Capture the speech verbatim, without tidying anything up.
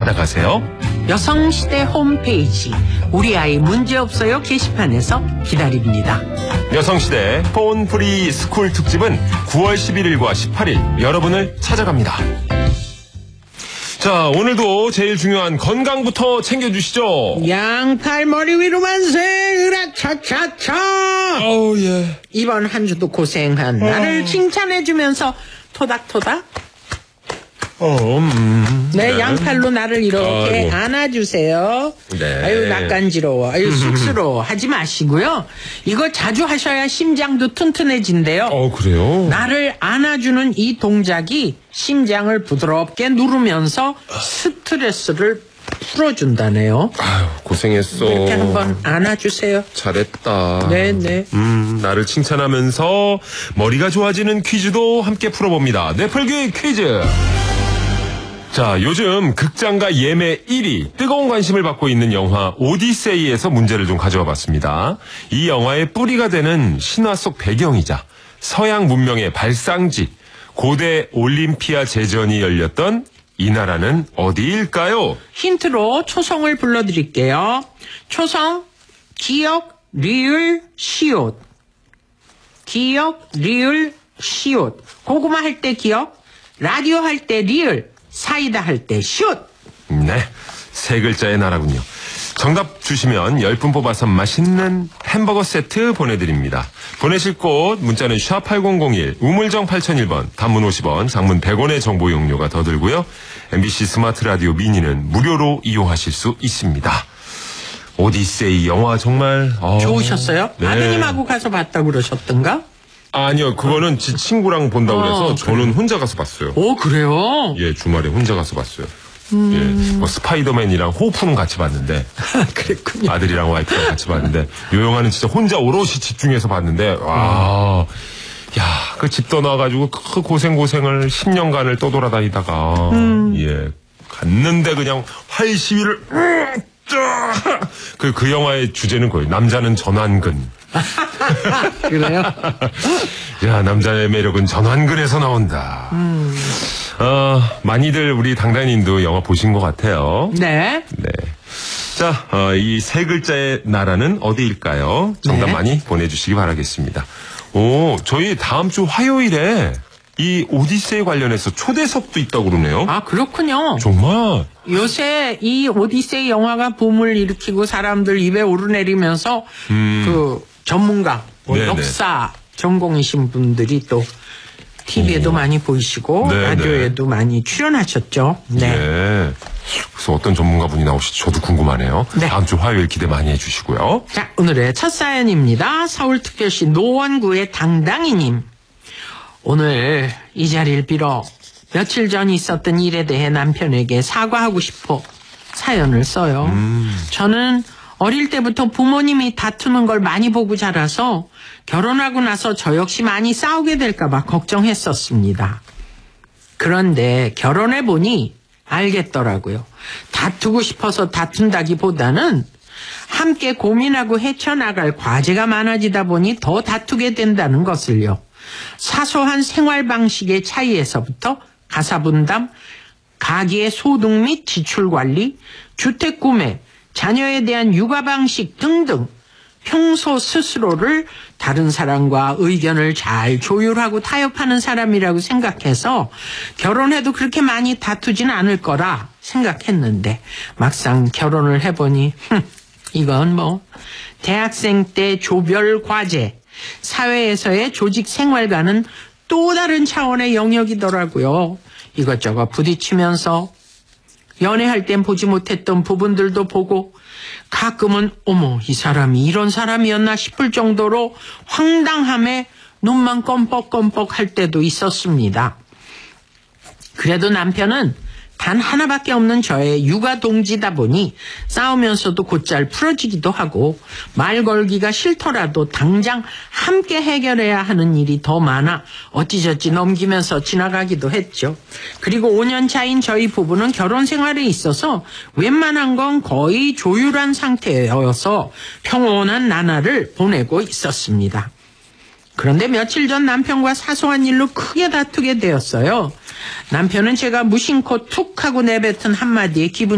받아가세요. 여성시대 홈페이지 우리 아이 문제없어요 게시판에서 기다립니다. 여성시대 폰 프리 스쿨 특집은 구월 십일일과 십팔일 여러분을 찾아갑니다. 자, 오늘도 제일 중요한 건강부터 챙겨주시죠. 양팔 머리 위로 만세 으라차차차. 어우 예. 이번 한 주도 고생한 나를 칭찬해주면서 토닥토닥. 어, 음, 네, 네. 양팔로 나를 이렇게 아이고. 안아주세요. 네. 아유, 낯간지러워. 아유, 쑥스러워. 하지 마시고요. 이거 자주 하셔야 심장도 튼튼해진대요. 어, 그래요? 나를 안아주는 이 동작이 심장을 부드럽게 누르면서 스트레스를 풀어준다네요. 아유, 고생했어. 이렇게 한번 안아주세요. 잘했다. 네네. 음, 나를 칭찬하면서 머리가 좋아지는 퀴즈도 함께 풀어봅니다. 뇌풀기 퀴즈. 자, 요즘 극장가 예매 일 위 뜨거운 관심을 받고 있는 영화 오디세이에서 문제를 좀 가져와 봤습니다. 이 영화의 뿌리가 되는 신화 속 배경이자 서양 문명의 발상지 고대 올림피아 제전이 열렸던 이 나라는 어디일까요? 힌트로 초성을 불러드릴게요. 초성, 기역, 리을, 시옷. 기역, 리을, 시옷. 고구마 할 때 기역, 라디오 할 때 리을, 사이다 할 때 시옷. 네, 세 글자의 나라군요. 정답 주시면 열 분 뽑아서 맛있는 햄버거 세트 보내드립니다. 보내실 곳 문자는 샵 팔공공일, 우물정 팔공공일 번, 단문 오십 원, 장문 백 원의 정보 용료가 더 들고요. 엠비씨 스마트 라디오 미니는 무료로 이용하실 수 있습니다. 오디세이 영화 정말 어... 좋으셨어요? 네. 아드님하고 가서 봤다고 그러셨던가? 아니요, 그거는 지 친구랑 본다고 그래서 어, 저는 혼자 가서 봤어요. 오, 그래요? 예, 주말에 혼자 가서 봤어요. 음... 예, 뭐 스파이더맨이랑 호프는 같이 봤는데 그랬군요. 아들이랑 와이프랑 같이 봤는데 요 영화는 진짜 혼자 오롯이 집중해서 봤는데 와, 야, 그 집 떠나가지고 그 고생 고생을 십 년간을 떠돌아다니다가 음. 예 갔는데 그냥 활 시위를 그 그 영화의 주제는 거예요. 남자는 전완근. 그래요? 야, 남자의 매력은 전완근에서 나온다. 음. 어, 많이들 우리 당당님도 영화 보신 것 같아요. 네. 네. 자, 어, 이 세 글자의 나라는 어디일까요? 정답 네. 많이 보내주시기 바라겠습니다. 오, 저희 다음 주 화요일에 이 오디세이 관련해서 초대석도 있다고 그러네요. 아, 그렇군요. 정말? 요새 이 오디세이 영화가 붐을 일으키고 사람들 입에 오르내리면서 음. 그 전문가, 뭐 네네. 역사 전공이신 분들이 또 티비에도 오. 많이 보이시고 네네. 라디오에도 많이 출연하셨죠. 네. 네. 그래서 어떤 전문가분이 나오실지 저도 궁금하네요. 네. 다음 주 화요일 기대 많이 해주시고요. 자, 오늘의 첫 사연입니다. 서울특별시 노원구의 당당이님. 오늘 이 자리를 빌어 며칠 전 있었던 일에 대해 남편에게 사과하고 싶어 사연을 써요. 음. 저는 어릴 때부터 부모님이 다투는 걸 많이 보고 자라서 결혼하고 나서 저 역시 많이 싸우게 될까 봐 걱정했었습니다. 그런데 결혼해 보니 알겠더라고요. 다투고 싶어서 다툰다기보다는 함께 고민하고 헤쳐나갈 과제가 많아지다 보니 더 다투게 된다는 것을요. 사소한 생활 방식의 차이에서부터 가사 분담, 가계의 소득 및 지출 관리, 주택 구매, 자녀에 대한 육아 방식 등등 평소 스스로를 다른 사람과 의견을 잘 조율하고 타협하는 사람이라고 생각해서 결혼해도 그렇게 많이 다투진 않을 거라 생각했는데 막상 결혼을 해보니 흠, 이건 뭐 대학생 때 조별 과제, 사회에서의 조직 생활과는 또 다른 차원의 영역이더라고요. 이것저것 부딪히면서 연애할 땐 보지 못했던 부분들도 보고 가끔은 어머 이 사람이 이런 사람이었나 싶을 정도로 황당함에 눈만 껌뻑껌뻑 할 때도 있었습니다. 그래도 남편은 단 하나밖에 없는 저의 육아 동지다 보니 싸우면서도 곧잘 풀어지기도 하고 말 걸기가 싫더라도 당장 함께 해결해야 하는 일이 더 많아 어찌저찌 넘기면서 지나가기도 했죠. 그리고 오 년 차인 저희 부부는 결혼 생활에 있어서 웬만한 건 거의 조율한 상태여서 평온한 나날을 보내고 있었습니다. 그런데 며칠 전 남편과 사소한 일로 크게 다투게 되었어요. 남편은 제가 무심코 툭 하고 내뱉은 한마디에 기분이